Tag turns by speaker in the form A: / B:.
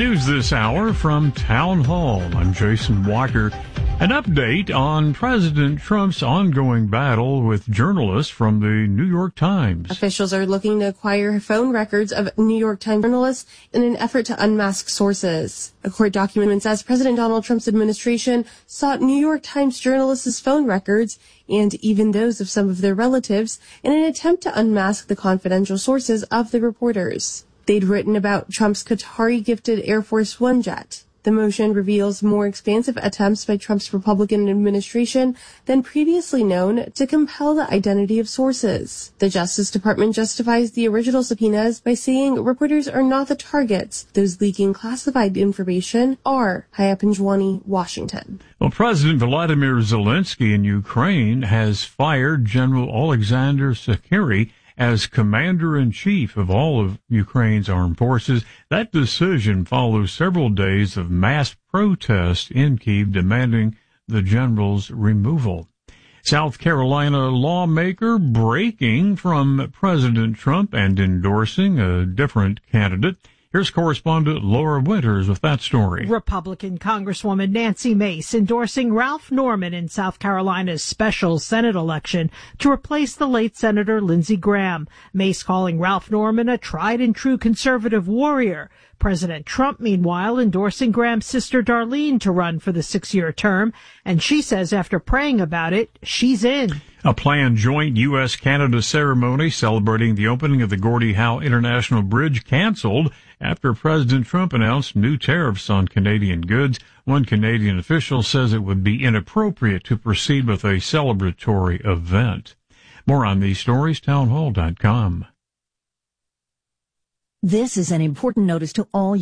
A: News this hour from Town Hall. I'm Jason Walker. An update on President Trump's ongoing battle with journalists from the New York Times.
B: Officials are looking to acquire phone records of New York Times journalists in an effort to unmask sources. A court document says President Donald Trump's administration sought New York Times journalists' phone records and even those of some of their relatives in an attempt to unmask the confidential sources of the reporters. They'd written about Trump's Qatari-gifted Air Force One jet. The motion reveals more expansive attempts by Trump's Republican administration than previously known to compel the identity of sources. The Justice Department justifies the original subpoenas by saying reporters are not the targets. Those leaking classified information are. High up in Juani, Washington.
A: Well, President Volodymyr Zelensky in Ukraine has fired General Alexander Siekiery as commander-in-chief of all of Ukraine's armed forces. That decision follows several days of mass protest in Kyiv demanding the general's removal. South Carolina lawmaker breaking from President Trump and endorsing a different candidate. Here's correspondent Laura Winters with that story.
C: Republican Congresswoman Nancy Mace endorsing Ralph Norman in South Carolina's special Senate election to replace the late Senator Lindsey Graham. Mace calling Ralph Norman a tried and true conservative warrior. President Trump, meanwhile, endorsing Graham's sister Darlene to run for the 6-year term. And she says after praying about it, she's in.
A: A planned joint U.S.-Canada ceremony celebrating the opening of the Gordie Howe International Bridge canceled after President Trump announced new tariffs on Canadian goods. One Canadian official says it would be inappropriate to proceed with a celebratory event. More on these stories, townhall.com.
D: This is an important notice to all